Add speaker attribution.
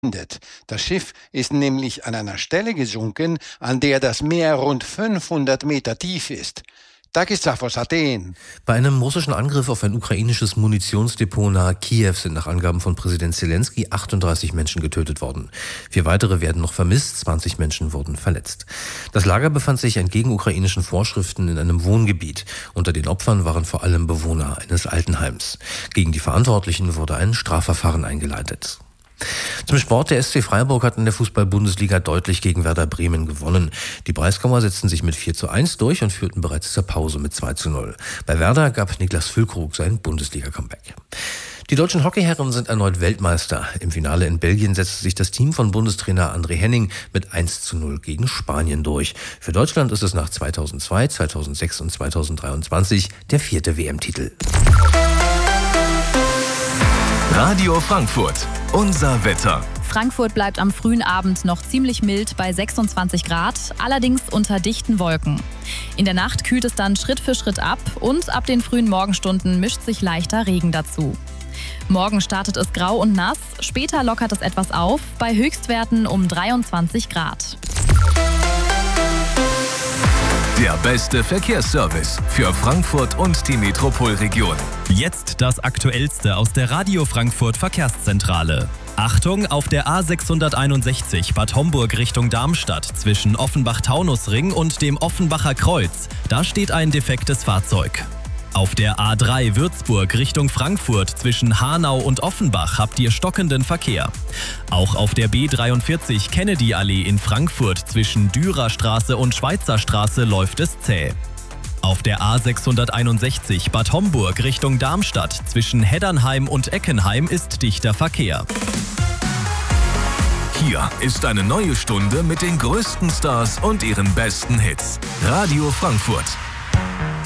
Speaker 1: Das Schiff ist nämlich an einer Stelle gesunken, an der das Meer rund 500 Meter tief ist. Takis Athen.
Speaker 2: Bei einem russischen Angriff auf ein ukrainisches Munitionsdepot nahe Kiew sind nach Angaben von Präsident Zelensky 38 Menschen getötet worden. 4 weitere werden noch vermisst, 20 Menschen wurden verletzt. Das Lager befand sich entgegen ukrainischen Vorschriften in einem Wohngebiet. Unter den Opfern waren vor allem Bewohner eines Altenheims. Gegen die Verantwortlichen wurde ein Strafverfahren eingeleitet. Zum Sport: Der SC Freiburg hat in der Fußball-Bundesliga deutlich gegen Werder Bremen gewonnen. Die Breisgauer setzten sich mit 4:1 durch und führten bereits zur Pause mit 2:0. Bei Werder gab Niklas Füllkrug sein Bundesliga-Comeback. Die deutschen Hockeyherren sind erneut Weltmeister. Im Finale in Belgien setzte sich das Team von Bundestrainer André Henning mit 1:0 gegen Spanien durch. Für Deutschland ist es nach 2002, 2006 und 2023 der 4. WM-Titel.
Speaker 3: Radio Frankfurt. Unser Wetter.
Speaker 4: Frankfurt bleibt am frühen Abend noch ziemlich mild bei 26 Grad, allerdings unter dichten Wolken. In der Nacht kühlt es dann Schritt für Schritt ab und ab den frühen Morgenstunden mischt sich leichter Regen dazu. Morgen startet es grau und nass, später lockert es etwas auf, bei Höchstwerten um 23 Grad.
Speaker 3: Der beste Verkehrsservice für Frankfurt und die Metropolregion.
Speaker 5: Jetzt das Aktuellste aus der Radio Frankfurt Verkehrszentrale. Achtung, auf der A661 Bad Homburg Richtung Darmstadt zwischen Offenbach-Taunusring und dem Offenbacher Kreuz. Da steht ein defektes Fahrzeug. Auf der A3 Würzburg Richtung Frankfurt zwischen Hanau und Offenbach habt ihr stockenden Verkehr. Auch auf der B43 Kennedy-Allee in Frankfurt zwischen Dürerstraße und Schweizerstraße läuft es zäh. Auf der A661 Bad Homburg Richtung Darmstadt zwischen Heddernheim und Eckenheim ist dichter Verkehr.
Speaker 3: Hier ist eine neue Stunde mit den größten Stars und ihren besten Hits. Radio Frankfurt.